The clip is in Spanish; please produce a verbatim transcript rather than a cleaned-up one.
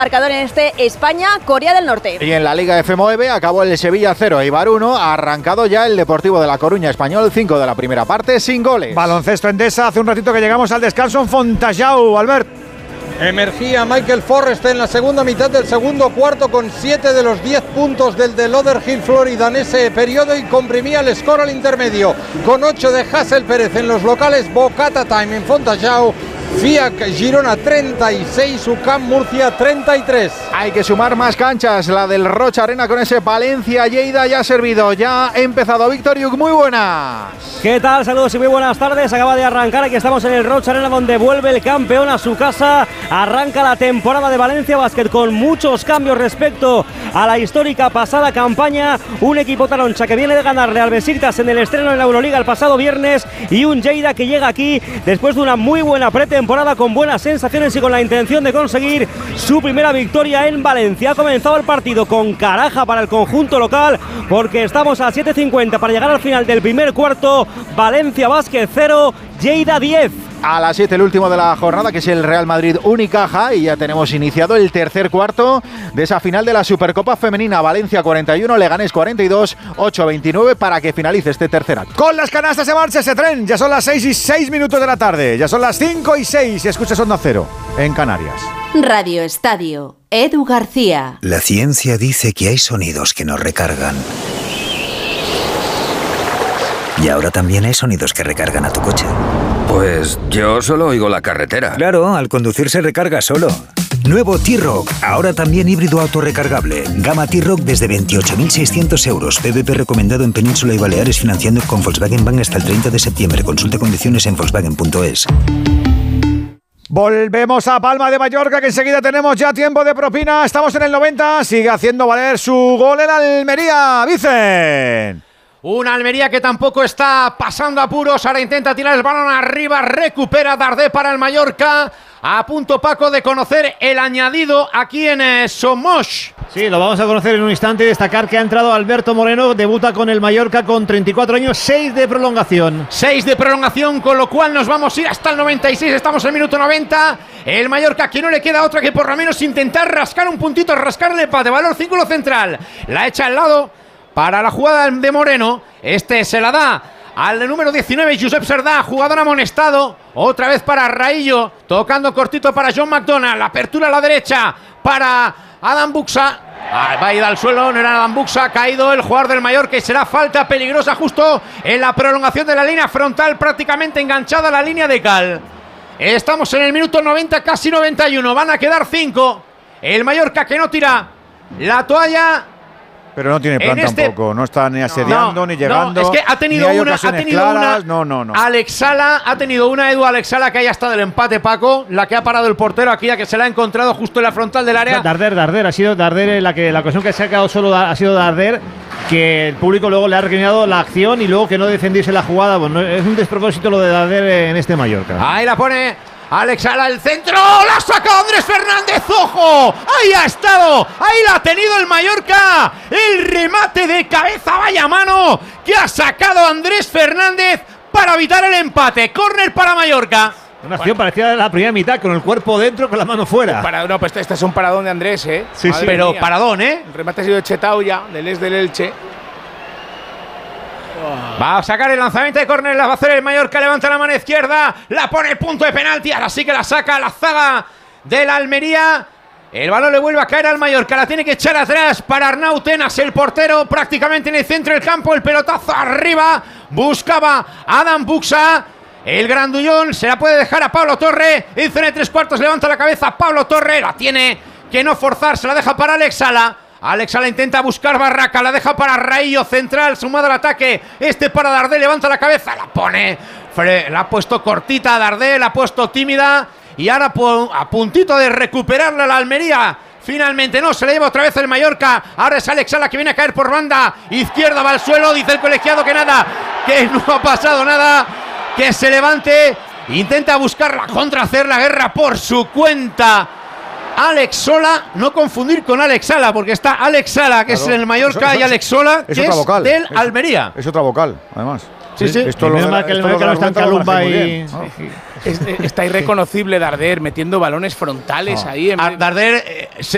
Marcador en este España-Corea del Norte. Y en la Liga F nueve acabó el Sevilla cero, Eibar uno, ha arrancado ya el Deportivo de La Coruña Español cinco de la primera parte sin goles. Baloncesto Endesa, hace un ratito que llegamos al descanso en Fontajau, Albert. Emergía Michael Forrest en la segunda mitad del segundo cuarto con siete de los diez puntos del de Lauderhill Florida en ese periodo y comprimía el score al intermedio con ocho de Hassel Pérez en los locales. Bocata Time en Fontajau. Fiac Girona treinta y seis, U C A M Murcia treinta y tres. Hay que sumar más canchas, la del Rocha Arena con ese Valencia Lleida ya ha servido, ya ha empezado. Víctor Yuk, muy buenas. ¿Qué tal? Saludos y muy buenas tardes. Acaba de arrancar, aquí estamos en el Rocha Arena donde vuelve el campeón a su casa. Arranca la temporada de Valencia Basket con muchos cambios respecto a la histórica pasada campaña. Un equipo taroncha que viene de ganarle al Besiktas en el estreno en la Euroliga el pasado viernes y un Lleida que llega aquí después de una muy buena pretemporada temporada con buenas sensaciones y con la intención de conseguir su primera victoria en Valencia. Ha comenzado el partido con caraja para el conjunto local porque estamos a siete cincuenta para llegar al final del primer cuarto. Valencia Basket cero, Lleida diez. A las siete el último de la jornada, que es el Real Madrid Unicaja, y ya tenemos iniciado el tercer cuarto de esa final de la Supercopa Femenina. Valencia cuarenta y uno, Leganés cuarenta y dos, ocho veintinueve para que finalice este tercer acto. Con las canastas se marcha ese tren, ya son las seis y seis minutos de la tarde, ya son las cinco y seis y escuchas Onda Cero en Canarias. Radio Estadio, Edu García. La ciencia dice que hay sonidos que nos recargan. Y ahora también hay sonidos que recargan a tu coche. Pues yo solo oigo la carretera. Claro, al conducir se recarga solo. Nuevo T-Rock, ahora también híbrido autorrecargable. Gama T-Rock desde veintiocho mil seiscientos euros. P V P recomendado en Península y Baleares financiando con Volkswagen Bank hasta el treinta de septiembre. Consulte condiciones en volkswagen punto es. Volvemos a Palma de Mallorca, que enseguida tenemos ya tiempo de propina. Estamos en el noventa, sigue haciendo valer su gol en Almería. Vicen. Una Almería que tampoco está pasando apuros, ahora intenta tirar el balón arriba, recupera Dardé para el Mallorca. A punto, Paco, de conocer el añadido aquí en eh, Somos. Sí, lo vamos a conocer en un instante y destacar que ha entrado Alberto Moreno, debuta con el Mallorca con treinta y cuatro años, seis de prolongación. seis de prolongación, con lo cual nos vamos a ir hasta el noventa y seis, estamos en el minuto noventa. El Mallorca que no le queda otra que por lo menos intentar rascar un puntito, rascar el empate, valor círculo central. La echa al lado para la jugada de Moreno, este se la da al número diecinueve, Josep Serdá, jugador amonestado. Otra vez para Raillo, tocando cortito para John McDonald. La apertura a la derecha para Adam Buxa. Ah, va a ir al suelo, no era Adam Buxa. Ha caído el jugador del Mallorca y será falta peligrosa justo en la prolongación de la línea frontal, prácticamente enganchada a la línea de cal. Estamos en el minuto noventa, casi noventa y uno. Van a quedar cinco. El Mallorca que no tira la toalla. Pero no tiene plan este... tampoco, no está ni asediando, no, ni llegando. No, es que ha tenido una, ha tenido claras. una. No, no, no. Alex Sala, ha tenido una Edu Alex Sala que haya estado el empate, Paco, la que ha parado el portero aquí, a que se la ha encontrado justo en la frontal del área. Darder, Darder, ha sido Darder la que la ocasión que se ha quedado solo ha sido Darder, que el público luego le ha recriminado la acción y luego que no defendiese la jugada. Bueno, es un despropósito lo de Darder en este Mallorca. Ahí la pone Alex Sala, el centro, la ha sacado Andrés Fernández, ¡ojo! Ahí ha estado, ahí la ha tenido el Mallorca, el remate de cabeza, vaya mano, que ha sacado Andrés Fernández para evitar el empate. Córner para Mallorca. Una acción bueno. parecida a la primera mitad, con el cuerpo dentro, con la mano fuera. Para, no, pues este es un paradón de Andrés, ¿eh? Sí, sí, pero mía. Paradón, ¿eh? El remate ha sido de Chetao ya, del ex del Elche. Va a sacar el lanzamiento de córner, la va a hacer el Mallorca, levanta la mano izquierda, la pone punto de penalti, ahora sí que la saca la zaga de la Almería. El balón le vuelve a caer al Mallorca, la tiene que echar atrás para Arnau Tenas, el portero, prácticamente en el centro del campo, el pelotazo arriba, buscaba Adam Buxa. El grandullón se la puede dejar a Pablo Torre, en zona de tres cuartos, levanta la cabeza Pablo Torre, la tiene que no forzar, se la deja para Alex Sala. Alex Sala intenta buscar Barraca, la deja para Raillo, central, sumado al ataque, este para Dardé, levanta la cabeza, la pone, la ha puesto cortita a Dardé, la ha puesto tímida y ahora a puntito de recuperarla la Almería. Finalmente no, se le lleva otra vez el Mallorca. Ahora es Alex Sala que viene a caer por banda izquierda, va al suelo, dice el colegiado que nada, que no ha pasado nada, que se levante, intenta buscar la contra, hacer la guerra por su cuenta. Alex Sola, no confundir con Alex Sala, porque está Alex Sala, que claro, es el Mallorca, eso, eso, y Alex Sola, es que es vocal, del es, Almería. Es otra vocal, además. Sí, sí. Esto lo mal que el Mallorca no está en Calumba y... Sí. Es, está irreconocible Darder metiendo balones frontales no. ahí. En Darder, eh, se,